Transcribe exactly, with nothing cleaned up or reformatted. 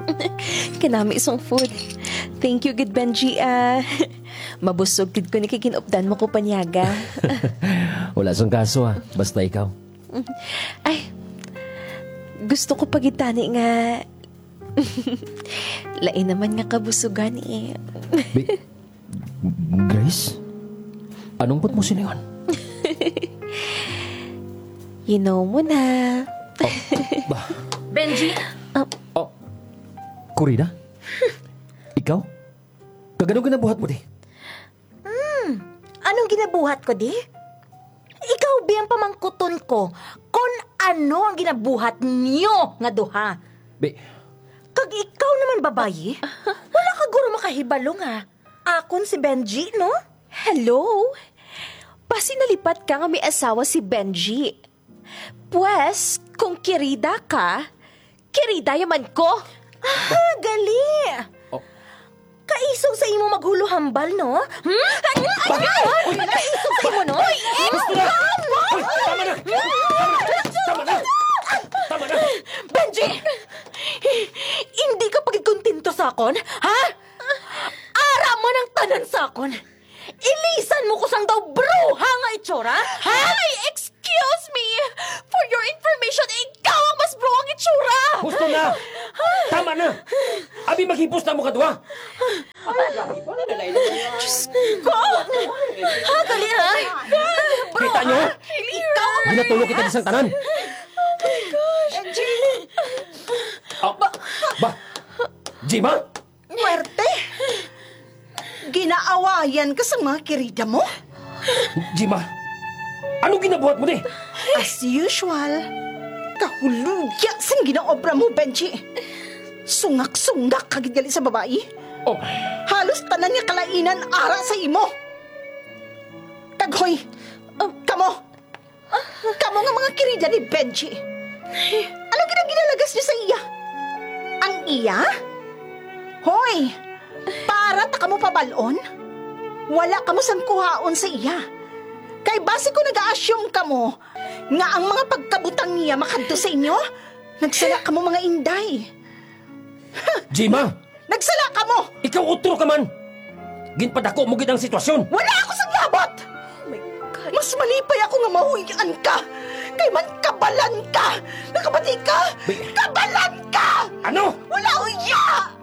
Kanami isang food. Thank you, good Benji. Ah, mabusog gid ko ni kikinupdan mo ko panyaga. Wala sang kaso ah, basta ikaw. Ay, gusto ko pagitani nga. Lain naman nga kabusugan eh. Be- Grace? Anong put mo siningon? You know mo na. Oh, ba? Benji! Oh, Corina? Ikaw? Kaganong ginabuhat mo di? Hmm, anong ginabuhat ko di? Ikaw biyang pamangkuton ko kung ano ang ginabuhat niyo nga duha. Be, Kag ikaw naman babayi, wala ka guro makahibalo nga. Akon si Benji, no? Hello? Basi nalipat ka nga may asawa si Benji. Pues, kung kirida ka, kirida yaman ko. Ah, gali! Oh. Kaisog sa imo maghulo hambal, no? Hmm? Bakit? Uy, kaisog sa imo, no? Uy, gusto na! Uy, tama na! Tama na! Tama na! Benji! Hindi ka pagikontento sa akon, ha? Ara mo ng tanan sa akon. Ilisan mo ko sang daw bruha nga itsura, ha? Ay, excuse me! For your information, ikaw ang mas bro ang itsura! Gusto na! Tama na! Abi, maghipos na mo ka doha! Diyos ko! Ha, gali ha? Kita nyo? Ikaw ang Ginatulog kita isang tanan! Oh, ba? Ba? Jima? Muerte! Ginaawayan ka sa mga kirida mo? Jima? Anong ginabuhat mo di? As usual, kahulugya sang ginaobra mo, Benji. Sungak-sungak kagigali sa babae. Oh, Halos tanan niya kalainan ara sa imo. Taghoy, um, kamo. Kamo nga mga kirida ni Benji. Ano ginagalagas niyo sa iya? Ang iya? Hoy, para ta kamo pabalon? Wala kamo sang kuhaon sa iya. Kay base ko nag-a-assume kamo nga ang mga pagkabutang niya makadto sa inyo, nagsala kamo mga inday. Jima! Nagsala kamo! Ikaw utro ka man! Ginpadako mo gid ang sitwasyon! Wala ako sa labot! Oh my God. Mas malipay ako nga mahuyan ka! Kay man kabalan ka! Nakabati ka! Be- Kabalan ka! Ano? Wala uya!